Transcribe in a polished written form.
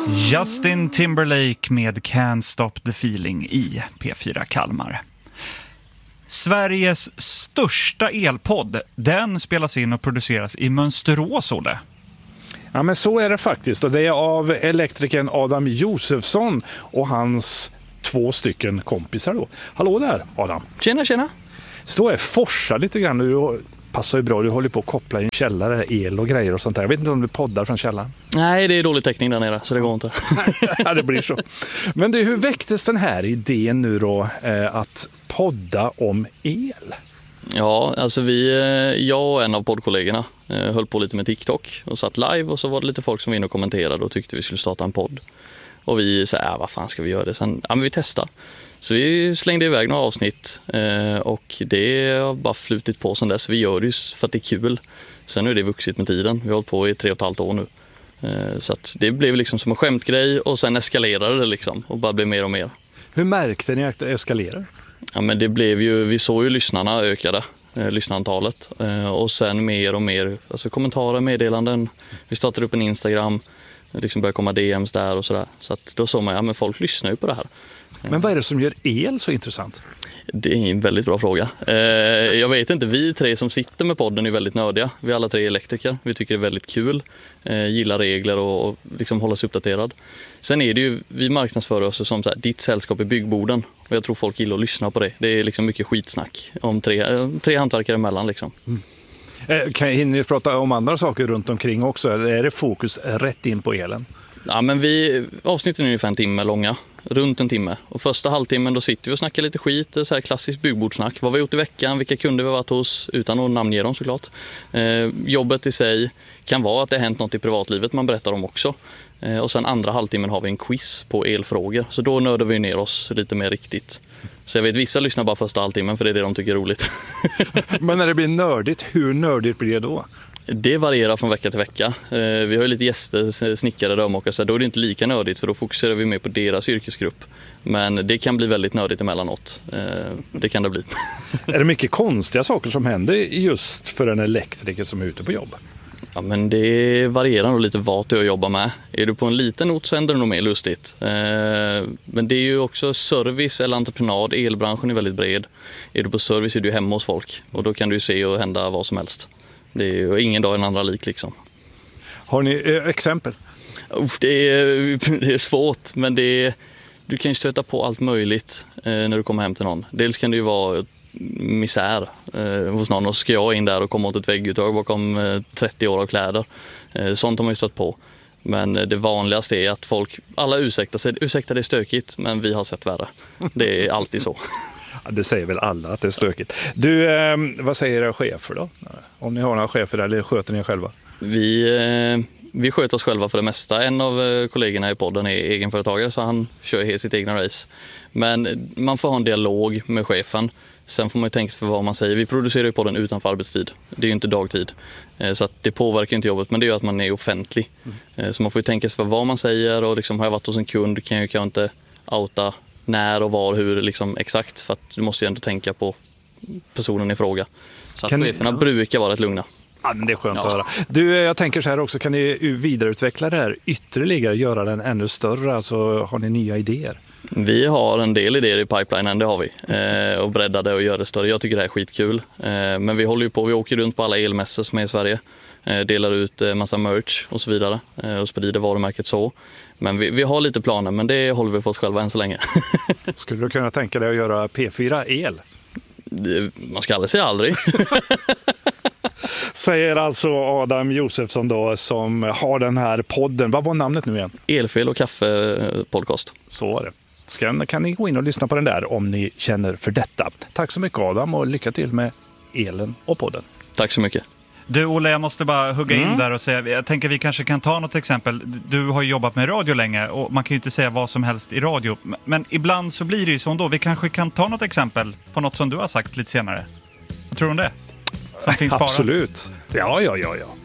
Justin Timberlake med Can't Stop the Feeling i P4 Kalmar. Sveriges största elpodd, den spelas in och produceras i Mönsterås, Olle. Ja, men så är det faktiskt. Och det är av elektrikern Adam Josefsson och hans 2 stycken kompisar då. Hallå där, Adam. Tjena. Stå och forsa lite grann nu. Och passar ju bra, du håller på att koppla in källare, el och grejer och sånt där. Jag vet inte om du poddar från källaren. Nej, det är dålig täckning där nere, så det går inte. Ja, det blir så. Men du, hur väcktes den här idén nu då att podda om el? Ja, alltså jag och en av poddkollegorna höll på lite med TikTok och satt live, och så var det lite folk som var inne och kommenterade och tyckte vi skulle starta en podd. Och vi sa, vad fan ska vi göra det? Sen, men vi testar. Så vi slängde iväg några avsnitt och det har bara flutit på sedan dess. Vi gör det ju för att det är kul. Sen är det vuxit med tiden. Vi har hållit på i 3,5 år nu. Så att det blev liksom som en skämtgrej, och sen eskalerade det liksom och bara blev mer och mer. Hur märkte ni att det eskalerade? Ja, men det blev ju, vi såg ju lyssnarna ökade, lyssnarantalet, och sen mer och mer, alltså kommentarer, meddelanden. Vi startade upp en Instagram, liksom började komma DMs där och sådär. Så att då såg man, ja men folk lyssnar ju på det här. Men vad är det som gör el så intressant? Det är en väldigt bra fråga. Jag vet inte, vi 3 som sitter med podden är väldigt nördiga. Vi är alla 3 elektriker. Vi tycker det är väldigt kul. Gillar regler och liksom hålla sig uppdaterad. Sen är det ju, vi marknadsför oss som så här, ditt sällskap i byggborden. Och jag tror folk gillar att lyssna på det. Det är liksom mycket skitsnack om 3 hantverkare emellan liksom. Hinner ni prata om andra saker runt omkring också? Eller är det fokus rätt in på elen? Ja, men avsnitten är ungefär 1 timme långa. Runt 1 timme. Och första halvtimmen då sitter vi och snackar lite skit, så här klassiskt byggbordsnack. Vad vi har gjort i veckan, vilka kunder vi har varit hos, utan att namnge dem såklart. Jobbet i sig kan vara att det har hänt något i privatlivet man berättar om också. Och sen andra halvtimmen har vi en quiz på elfrågor. Så då nördar vi ner oss lite mer riktigt. Så jag vet, vissa lyssnar bara första halvtimmen för det är det de tycker är roligt. Men när det blir nördigt, hur nördigt blir det då? Det varierar från vecka till vecka. Vi har ju lite gäster, snickare, rörmokare, så då är det inte lika nördigt, för då fokuserar vi mer på deras yrkesgrupp. Men det kan bli väldigt nördigt emellanåt. Det kan det bli. Är det mycket konstiga saker som händer just för en elektriker som är ute på jobb? Ja, men det varierar nog lite vad du jobbar med. Är du på en liten ort så händer det nog mer lustigt. Men det är ju också service eller entreprenad. Elbranschen är väldigt bred. Är du på service är du hemma hos folk. Och då kan du se och hända vad som helst. Det är ju ingen dag en andra lik liksom. Har ni exempel? Det är svårt, men du kan ju stöta på allt möjligt när du kommer hem till någon. Dels kan det ju vara misär hos någon, och ska jag in där och komma åt ett vägguttag bakom 30 år av kläder. Sånt har man ju stött på. Men det vanligaste är att alla ursäktar sig. Ursäkta, det är stökigt, men vi har sett värre. Det är alltid så. Ja, det säger väl alla att det är stökigt. Du, vad säger era chefer då? Om ni har några chefer där, eller sköter ni er själva? Vi sköter oss själva för det mesta. En av kollegorna i podden är egenföretagare, så han kör sitt egna race. Men man får ha en dialog med chefen. Sen får man ju tänka sig för vad man säger. Vi producerar ju podden utanför arbetstid. Det är ju inte dagtid. Så att det påverkar inte jobbet, men det är ju att man är offentlig. Så man får ju tänka sig för vad man säger, och liksom, har jag varit hos en kund kan jag inte outa när och var, hur liksom exakt, för att du måste ju ändå tänka på personen i fråga. Så att cheferna brukar vara rätt lugna. Ja, men det är skönt att höra. Du, jag tänker så här också, kan ni vidareutveckla det här ytterligare, göra den ännu större? Alltså, har ni nya idéer? Vi har en del idéer i pipelinen, det har vi. Och breddade och gör det större. Jag tycker det här är skitkul. Men vi håller ju på, vi åker runt på alla elmässor som är i Sverige. Delar ut massa merch och så vidare. Och sprider varumärket så. Men vi har lite planer, men det håller vi för oss själva än så länge. Skulle du kunna tänka dig att göra P4 El? Man ska aldrig säga aldrig. Säger alltså Adam Josefsson då, som har den här podden. Vad var namnet nu igen? Elfel och kaffe podcast. Så var det. Kan ni gå in och lyssna på den där om ni känner för detta. Tack så mycket Adam, och lycka till med elen och podden. Tack så mycket. Du Olle, jag måste bara hugga in där och säga, jag tänker vi kanske kan ta något exempel. Du har ju jobbat med radio länge, och man kan ju inte säga vad som helst i radio. Men ibland så blir det ju så ändå. Vi kanske kan ta något exempel på något som du har sagt lite senare. Vad tror du om det? Som finns bara. Absolut. Ja.